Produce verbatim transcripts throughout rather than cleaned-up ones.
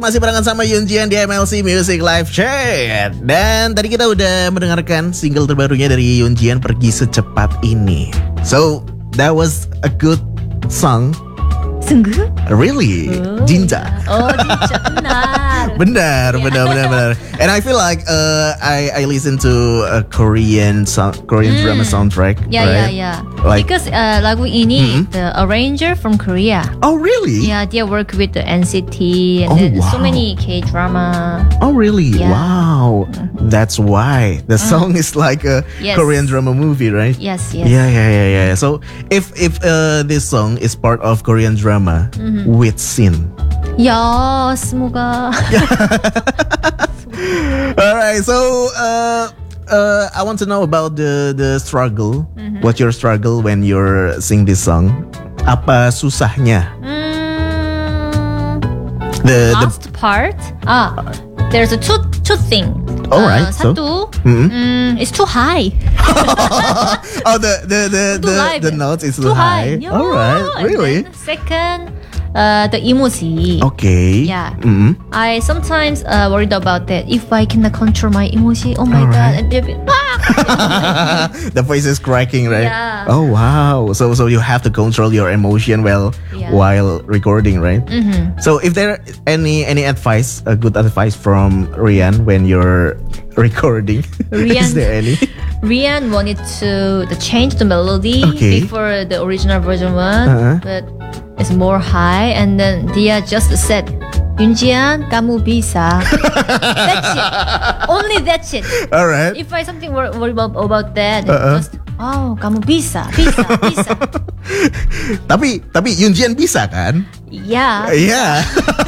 masih barengan sama Yunjian di M L C Music Live Chat. Dan tadi kita udah mendengarkan single terbarunya dari Yunjian, Pergi Secepat Ini. So, that was a good song. Sungguh? Really? Oh, Jinja. Oh, Jinja, benar. benar, benar, benar, benar. And I feel like uh, I I listen to a Korean song, Korean Mm. drama soundtrack. Ya, right? ya, ya. Like- Because uh, lagu ini Mhm. the arranger from Korea. Oh, really? Ya, dia work with the N C T and Oh, then so wow. many K-drama. Oh, really? Yeah. Wow. That's why the song is like a Yes. Korean drama movie, right? Yes, yes. Yeah, yeah, yeah, yeah. So if if uh, this song is part of Korean drama with scene. Ya, semoga. All right. So uh, uh, I want to know about the the struggle. What's your struggle when you're sing this song? Apa susahnya? Hmm, The the last part. Ah, there's a two two thing. Alright, Uh, so? satu, Mhm. mm, it's too high. oh the the the Too the, high. the notes is too, Too high. high. All right. And Really? then second, uh, the emoji. Okay. Yeah. Mhm. I sometimes uh, worried about that. If I cannot control my emoji, oh my Alright. god, and they'll be, ah! The voice is cracking, right? Yeah. Oh wow. So so you have to control your emotion well Yeah. while recording, right? Mhm. So if there any any advice, a good advice from Rian when you're recording, is Rian. there any? Rian wanted to, to change the melody Okay. before the original version one, Uh-huh. but it's more high. And then dia just said, Yunjian, kamu bisa. That's it. Only that's it. All right. If I something wor- worry about, about that, Uh-uh. just oh, kamu bisa, bisa, bisa. tapi tapi Yunjian bisa kan? Yeah. Yeah.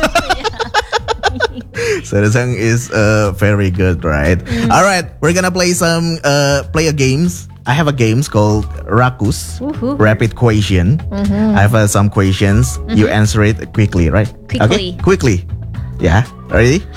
So the song is uh, very good, right? All right, we're gonna play some uh, play a games. I have a games called Rakus, Woohoo. Rapid Question. I have uh, some questions. You answer it quickly, right? Quickly. Okay, quickly. Yeah, ready?